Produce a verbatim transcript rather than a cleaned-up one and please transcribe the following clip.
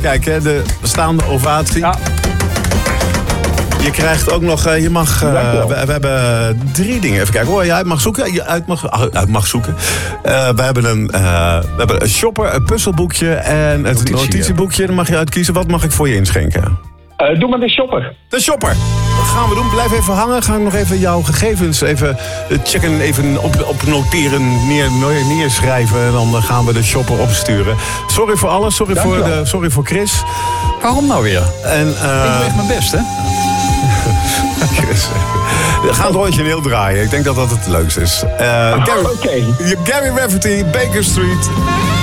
Kijk, hè, de staande ovatie. Ja. Je krijgt ook nog, uh, je mag, uh, we, we hebben drie dingen. Even kijken hoor, jij uit mag zoeken. Je uit mag, uit mag zoeken. Uh, we, hebben een, uh, we hebben een shopper, een puzzelboekje en het Notitie, notitieboekje. Dan mag je uitkiezen, wat mag ik voor je inschenken? Uh, doe maar de shopper. De shopper. Dat gaan we doen. Blijf even hangen. Ga ik nog even jouw gegevens even checken, even op, op noteren, neer, neerschrijven. En dan gaan we de shopper opsturen. Sorry voor alles. Sorry, voor, de, sorry voor Chris. Waarom nou weer? En, uh, ik doe echt mijn best, hè? Chris. We gaan het rondje heel draaien. Ik denk dat dat het leukste is. Uh, Gary, Oké. okay. Gary Rafferty, Baker Street.